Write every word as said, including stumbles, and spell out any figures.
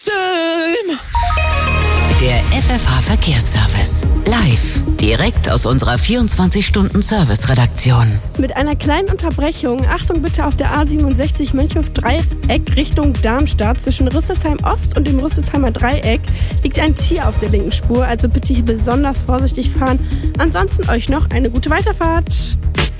Der F F H-Verkehrsservice. Live. Direkt aus unserer vierundzwanzig-Stunden-Service-Redaktion. Mit einer kleinen Unterbrechung. Achtung bitte auf der A siebenundsechzig Mönchhof-Dreieck Richtung Darmstadt. Zwischen Rüsselsheim Ost und dem Rüsselsheimer Dreieck liegt ein Tier auf der linken Spur. Also bitte hier besonders vorsichtig fahren. Ansonsten euch noch eine gute Weiterfahrt.